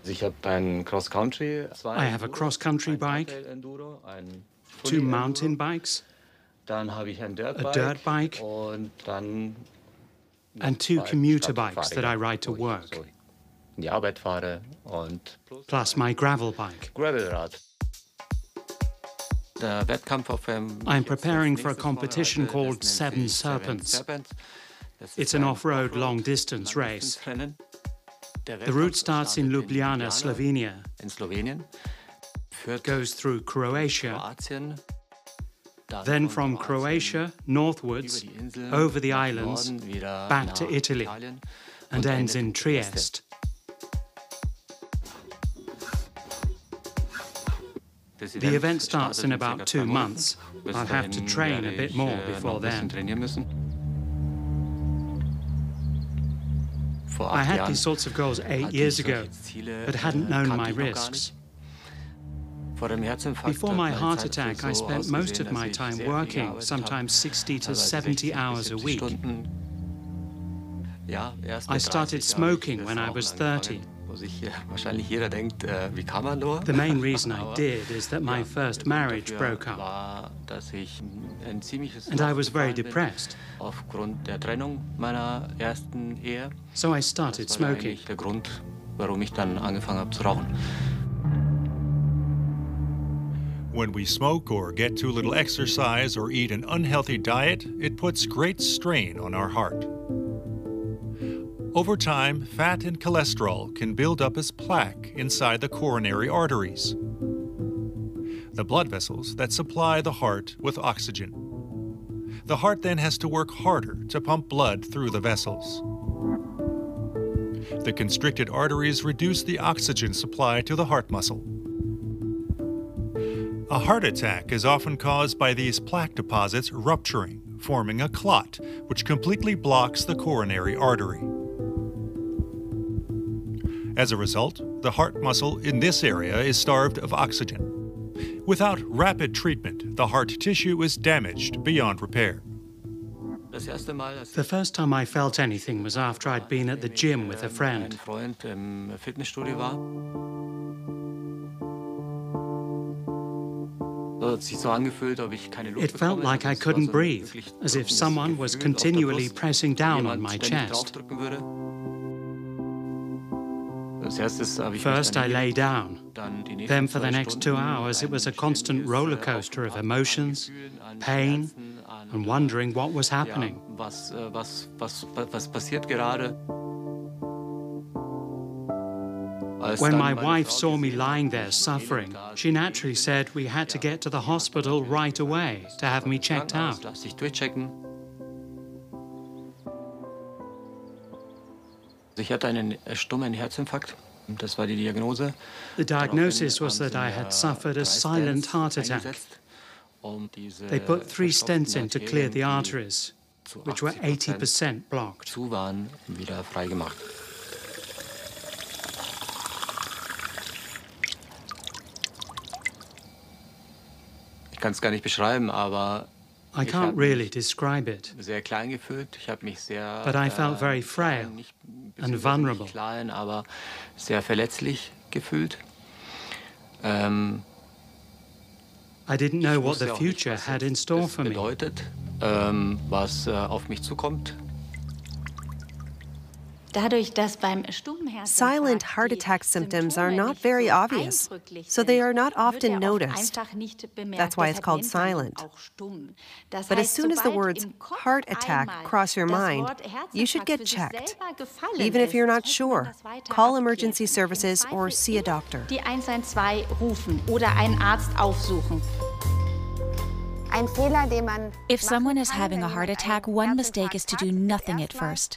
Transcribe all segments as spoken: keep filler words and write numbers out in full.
I have a cross-country bike, two mountain bikes, a dirt bike, and two commuter bikes that I ride to work, plus my gravel bike. I'm preparing for a competition called Seven Serpents. It's an off-road long-distance race. The route starts in Ljubljana, Slovenia, goes through Croatia, then from Croatia northwards, over the islands, back to Italy, and ends in Trieste. The event starts in about two months. I'll have to train a bit more before then. I had these sorts of goals eight years ago, but hadn't known my risks. Before my heart attack, I spent most of my time working, sometimes sixty to seventy hours a week. I started smoking when I was thirty. The main reason I did is that my first marriage broke up, and I was very depressed. So I started smoking. When we smoke or get too little exercise or eat an unhealthy diet, it puts great strain on our heart. Over time, fat and cholesterol can build up as plaque inside the coronary arteries, the blood vessels that supply the heart with oxygen. The heart then has to work harder to pump blood through the vessels. The constricted arteries reduce the oxygen supply to the heart muscle. A heart attack is often caused by these plaque deposits rupturing, forming a clot, which completely blocks the coronary artery. As a result, the heart muscle in this area is starved of oxygen. Without rapid treatment, the heart tissue is damaged beyond repair. The first time I felt anything was after I'd been at the gym with a friend. It felt like I couldn't breathe, as if someone was continually pressing down on my chest. First I lay down, then for the next two hours it was a constant roller coaster of emotions, pain, and wondering what was happening. When my wife saw me lying there suffering, she naturally said we had to get to the hospital right away to have me checked out. The diagnosis was that I had suffered a silent heart attack. They put three stents in to clear the arteries, which were eighty percent blocked. I can't really describe it, but I felt very frail and vulnerable. I didn't know what the future had in store for me. Silent heart attack symptoms are not very obvious, so they are not often noticed. That's why it's called silent. But as soon as the words heart attack cross your mind, you should get checked. Even if you're not sure, call emergency services or see a doctor. If someone is having a heart attack, one mistake is to do nothing at first.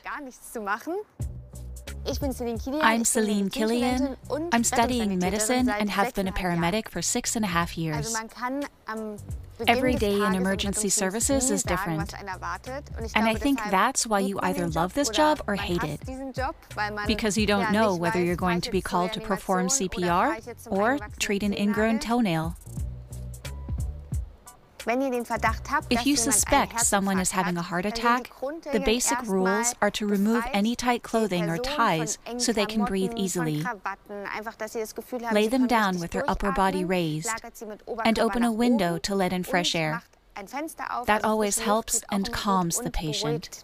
I'm Celine Killian. I'm studying medicine and have been a paramedic for six and a half years. Every day in emergency services is different. And I think that's why you either love this job or hate it. Because you don't know whether you're going to be called to perform C P R or treat an ingrown toenail. If you suspect someone is having a heart attack, the basic rules are to remove any tight clothing or ties so they can breathe easily. Lay them down with their upper body raised and open a window to let in fresh air. That always helps and calms the patient.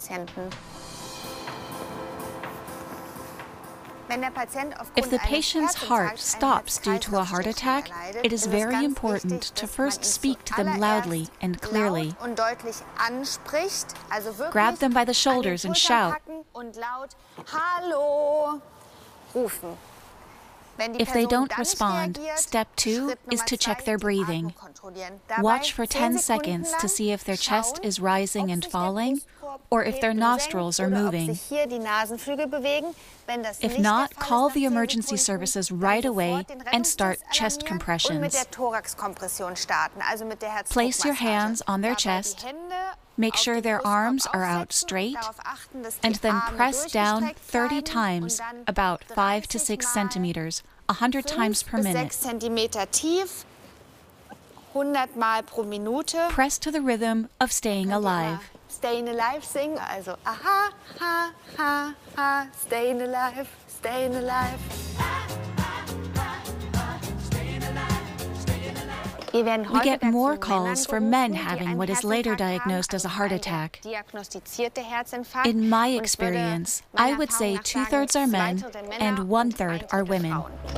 If the patient's heart stops due to a heart attack, it is very important to first speak to them loudly and clearly. Grab them by the shoulders and shout. If they don't respond, step two is to check their breathing. Watch for ten seconds to see if their chest is rising and falling, or if their nostrils are moving. If not, call the emergency services right away and start chest compressions. Place your hands on their chest, make sure their arms are out straight, and then press down thirty times, about five to six centimeters, one hundred times per minute. Press to the rhythm of Staying Alive. Staying alive, sing, also aha, ha, ha, ha, staying alive, staying alive. We get more calls for men having what is later diagnosed as a heart attack. In my experience, I would say two-thirds are men and one-third are women.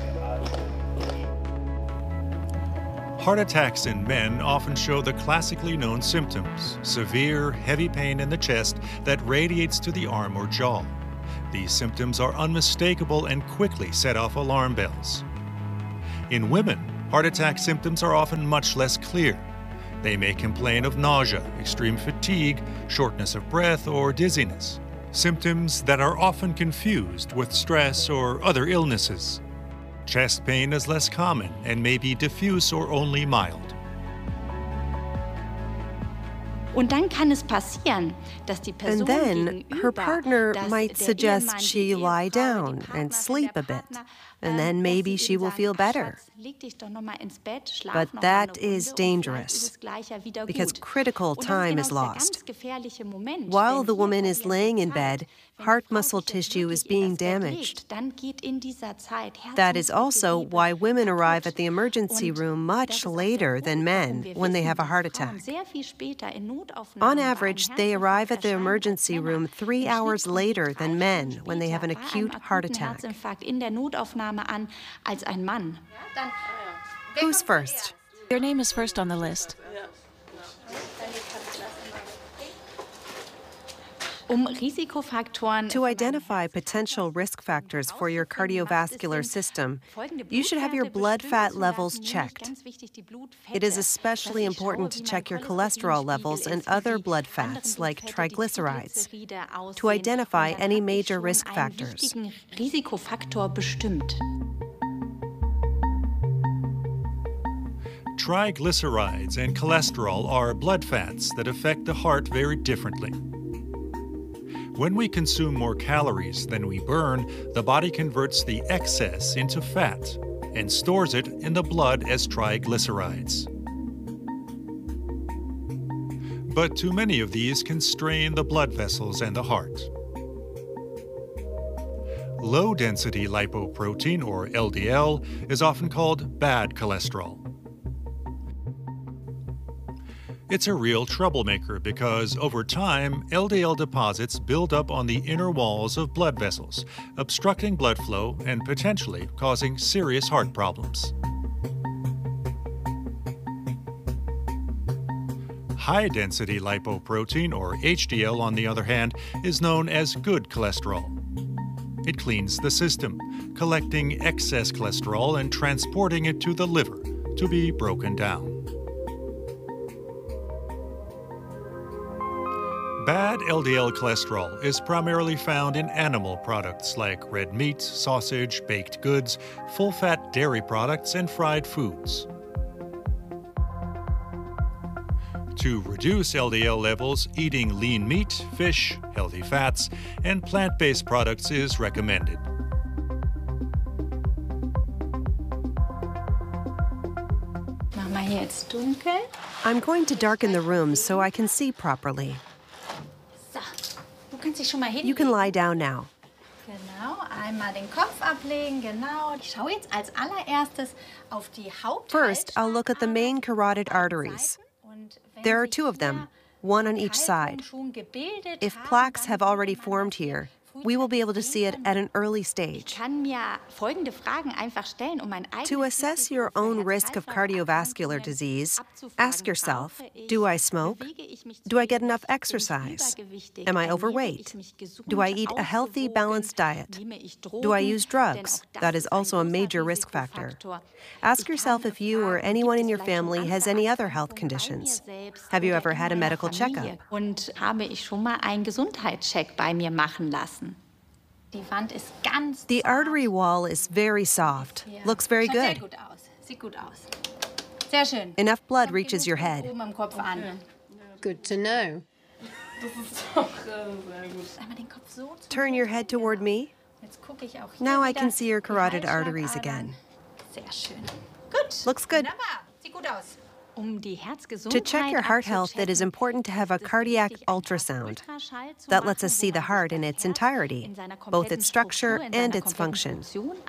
Heart attacks in men often show the classically known symptoms: severe, heavy pain in the chest that radiates to the arm or jaw. These symptoms are unmistakable and quickly set off alarm bells. In women, heart attack symptoms are often much less clear. They may complain of nausea, extreme fatigue, shortness of breath, or dizziness, symptoms that are often confused with stress or other illnesses. Chest pain is less common and may be diffuse or only mild. And then her partner might suggest she lie down and sleep a bit, and then maybe she will feel better. But that is dangerous, because critical time is lost. While the woman is laying in bed, heart muscle tissue is being damaged. That is also why women arrive at the emergency room much later than men when they have a heart attack. On average, they arrive at the emergency room three hours later than men when they have an acute heart attack. Who's first? Your name is first on the list. To identify potential risk factors for your cardiovascular system, you should have your blood fat levels checked. It is especially important to check your cholesterol levels and other blood fats, like triglycerides, to identify any major risk factors. Triglycerides and cholesterol are blood fats that affect the heart very differently. When we consume more calories than we burn, the body converts the excess into fat and stores it in the blood as triglycerides. But too many of these can strain the blood vessels and the heart. Low-density lipoprotein, or L D L, is often called bad cholesterol. It's a real troublemaker because, over time, L D L deposits build up on the inner walls of blood vessels, obstructing blood flow and potentially causing serious heart problems. High-density lipoprotein, or H D L, on the other hand, is known as good cholesterol. It cleans the system, collecting excess cholesterol and transporting it to the liver to be broken down. Bad L D L cholesterol is primarily found in animal products like red meat, sausage, baked goods, full-fat dairy products, and fried foods. To reduce L D L levels, eating lean meat, fish, healthy fats, and plant-based products is recommended. mal hier jetzt dunkel. I'm going to darken the room so I can see properly. So, du kannst dich schon mal hinlegen. You can lie down now. Genau, einmal den Kopf ablegen, genau. Ich schaue jetzt als allererstes auf die Haupt. First, I'll look at the main carotid arteries. There are two of them, one on each side. If plaques have already formed here, we will be able to see it at an early stage. To assess your own risk of cardiovascular disease, ask yourself, do I smoke? Do I get enough exercise? Am I overweight? Do I eat a healthy, balanced diet? Do I use drugs? That is also a major risk factor. Ask yourself if you or anyone in your family has any other health conditions. Have you ever had a medical checkup? Und habe ich schon mal einen Gesundheitscheck bei mir machen lassen. The artery wall is very soft. Looks very good. Enough blood reaches your head. Good to know. Turn your head toward me. Now I can see your carotid arteries again. Looks good. To check your heart health, it is important to have a cardiac ultrasound. That lets us see the heart in its entirety, both its structure and its function.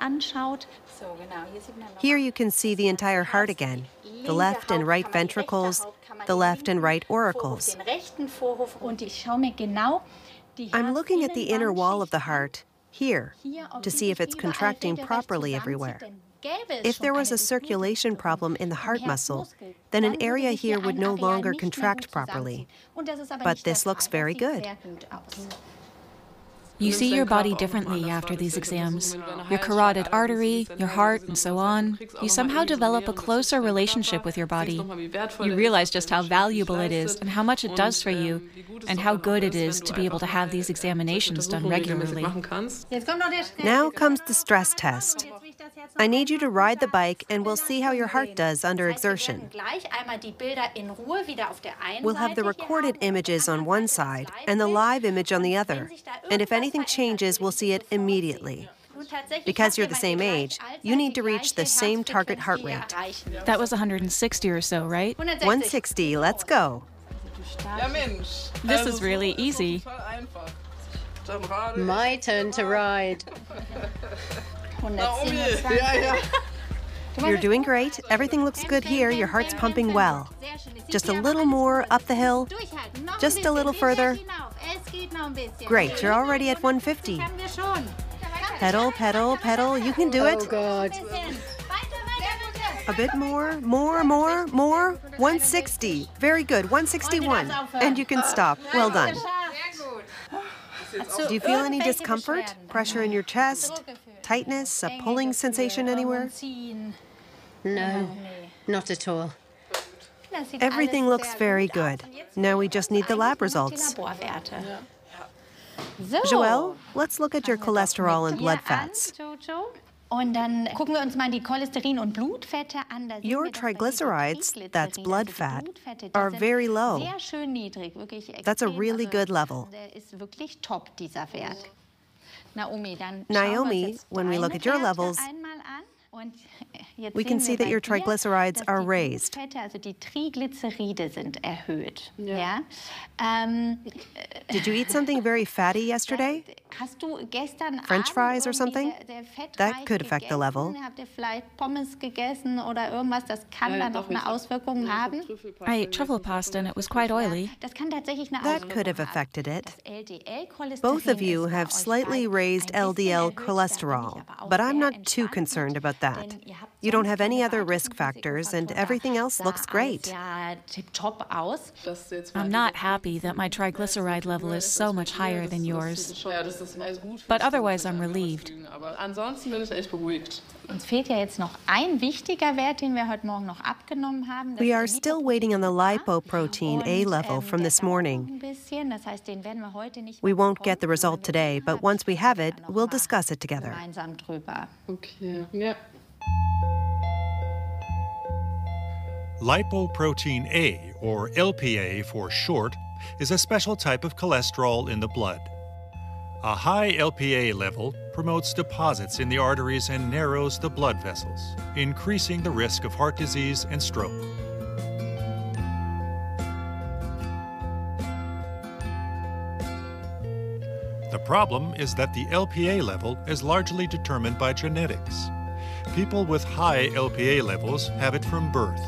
Here you can see the entire heart again, the left and right ventricles, the left and right auricles. I'm looking at the inner wall of the heart, here, to see if it's contracting properly everywhere. If there was a circulation problem in the heart muscle, then an area here would no longer contract properly. But this looks very good. You see your body differently after these exams. Your carotid artery, your heart, and so on. You somehow develop a closer relationship with your body. You realize just how valuable it is and how much it does for you, and how good it is to be able to have these examinations done regularly. Now comes the stress test. I need you to ride the bike and we'll see how your heart does under exertion. We'll have the recorded images on one side and the live image on the other. And if anything changes, we'll see it immediately. Because you're the same age, you need to reach the same target heart rate. That was one hundred sixty or so, right? one sixty, let's go. This is really easy. My turn to ride. You're doing great. Everything looks good here. Your heart's pumping well. Just a little more up the hill. Just a little further. Great, you're already at one fifty. Pedal, pedal, pedal. You can do it. Oh, God. A bit more, more, more, more. one sixty. Very good. one sixty-one. And you can stop. Well done. Do you feel any discomfort? Pressure in your chest? Tightness? A pulling sensation anywhere? No, not at all. Everything looks very good. Now we just need the lab results. Joelle, let's look at your cholesterol and blood fats. Your triglycerides, that's blood fat, are very low. That's a really good level. Naomi, when we look at your levels, we can see that your triglycerides are raised. Did you eat something very fatty yesterday? French fries or something? That could affect the level. I ate truffle pasta and it was quite oily. That could have affected it. Both of you have slightly raised L D L cholesterol, but I'm not too concerned about that. You don't have any other risk factors, and everything else looks great. I'm not happy that my triglyceride level is so much higher than yours. But otherwise, I'm relieved. We are still waiting on the lipoprotein A level from this morning. We won't get the result today, but once we have it, we'll discuss it together. Okay. Yeah. Lipoprotein A, or L P A for short, is a special type of cholesterol in the blood. A high L P A level promotes deposits in the arteries and narrows the blood vessels, increasing the risk of heart disease and stroke. The problem is that the L P A level is largely determined by genetics. People with high L P A levels have it from birth.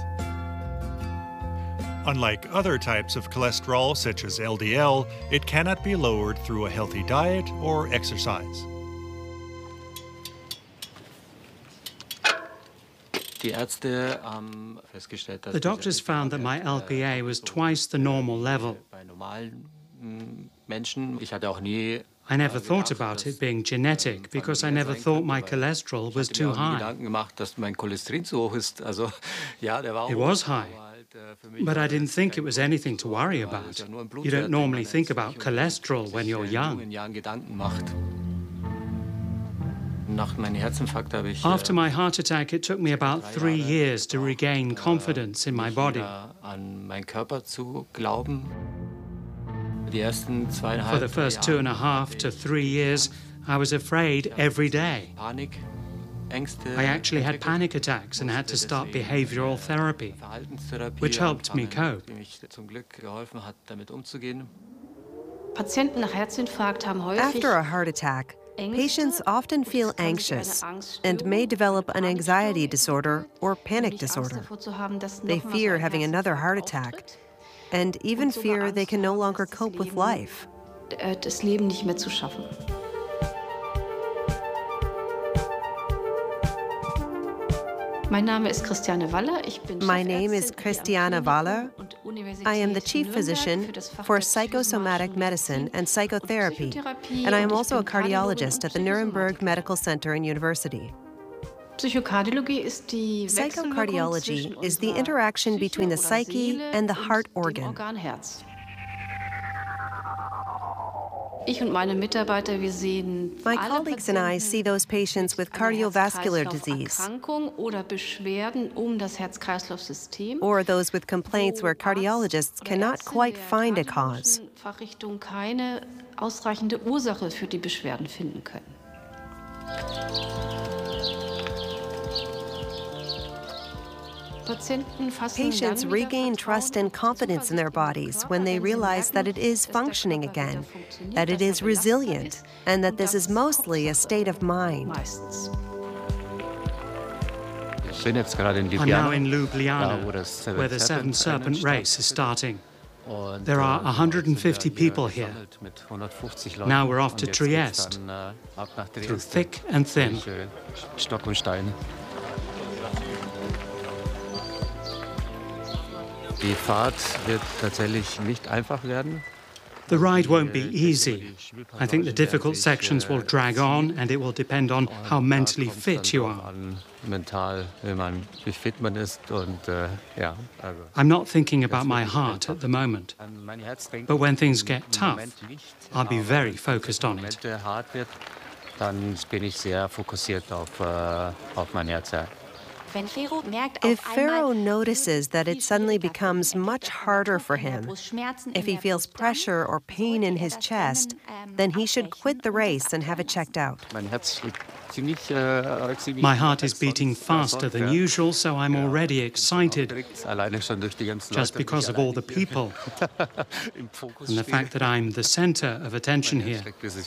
Unlike other types of cholesterol, such as L D L, it cannot be lowered through a healthy diet or exercise. The doctors found that my L P A was twice the normal level. I never thought about it being genetic because I never thought my cholesterol was too high. It was high, but I didn't think it was anything to worry about. You don't normally think about cholesterol when you're young. After my heart attack, it took me about three years to regain confidence in my body. For the first two and a half to three years, I was afraid every day. I actually had panic attacks and had to start behavioral therapy, which helped me cope. After a heart attack, patients often feel anxious and may develop an anxiety disorder or panic disorder. They fear having another heart attack and even fear they can no longer cope with life. My name is Christiane Waller. I am the chief physician for psychosomatic medicine and psychotherapy, and I am also a cardiologist at the Nuremberg Medical Center and University. Psychocardiology is the interaction between the psyche and the heart organ. My colleagues and I see those patients with cardiovascular disease or those with complaints where cardiologists cannot quite find a cause. Patients regain trust and confidence in their bodies when they realize that it is functioning again, that it is resilient, and that this is mostly a state of mind. I'm now in Ljubljana, where the Seven Serpent Race is starting. There are one hundred fifty people here. Now we're off to Trieste, through thick and thin. The ride won't be easy. I think the difficult sections will drag on, and it will depend on how mentally fit you are. I'm not thinking about my heart at the moment, but when things get tough, I'll be very focused on it. If Pharaoh notices that it suddenly becomes much harder for him, if he feels pressure or pain in his chest, then he should quit the race and have it checked out. My heart is beating faster than usual, so I'm already excited, just because of all the people and the fact that I'm the center of attention here.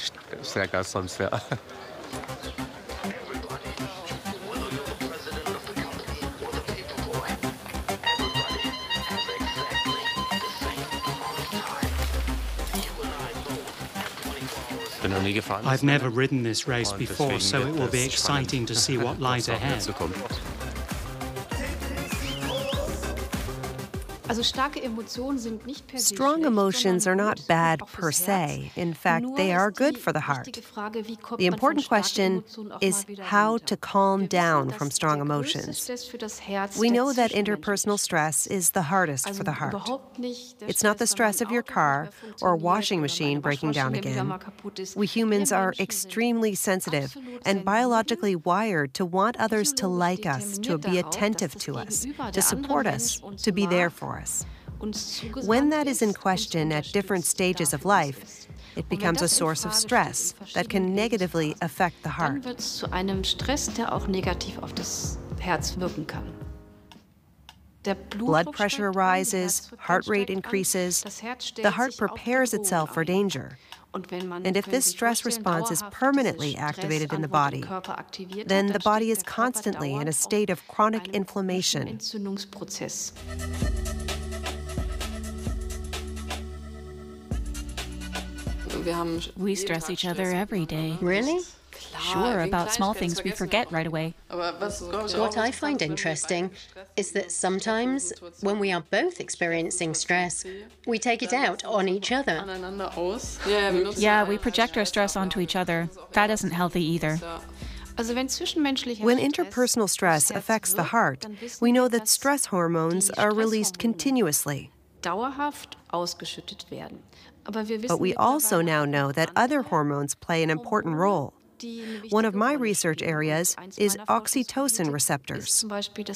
I've never ridden this race before, so it will be exciting to see what lies ahead. Strong emotions are not bad per se. In fact, they are good for the heart. The important question is how to calm down from strong emotions. We know that interpersonal stress is the hardest for the heart. It's not the stress of your car or washing machine breaking down again. We humans are extremely sensitive and biologically wired to want others to like us, to be attentive to us, to support us, to be there for us. When that is in question at different stages of life, It becomes a source of stress that can negatively affect the heart. Dann wird es zu einem Stress, der auch negativ auf das Herz wirken kann. Blood pressure rises, heart rate increases, the heart prepares itself for danger. And if this stress response is permanently activated in the body, then the body is constantly in a state of chronic inflammation. We stress each other every day. Really? Sure, about small things we forget right away. What I find interesting is that sometimes, when we are both experiencing stress, we take it out on each other. Yeah, we project our stress onto each other. That isn't healthy either. When interpersonal stress affects the heart, we know that stress hormones are released continuously. But we also now know that other hormones play an important role. One of my research areas is oxytocin receptors.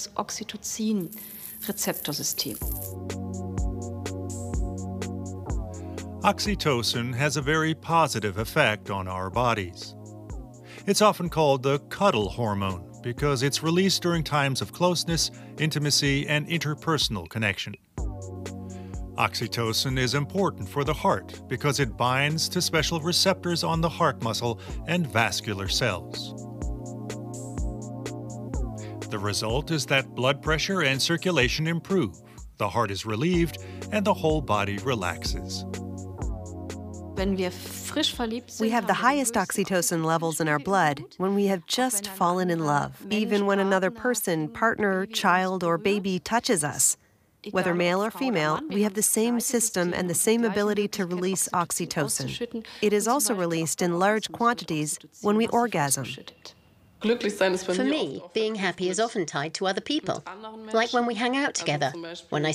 Oxytocin has a very positive effect on our bodies. It's often called the cuddle hormone because it's released during times of closeness, intimacy, and interpersonal connection. Oxytocin is important for the heart because it binds to special receptors on the heart muscle and vascular cells. The result is that blood pressure and circulation improve, the heart is relieved, and the whole body relaxes. We have the highest oxytocin levels in our blood when we have just fallen in love, even when another person, partner, child, or baby touches us. Whether male or female, we have the same system and the same ability to release oxytocin. It is also released in large quantities when we orgasm. For me, being happy is often tied to other people, like when we hang out together, when I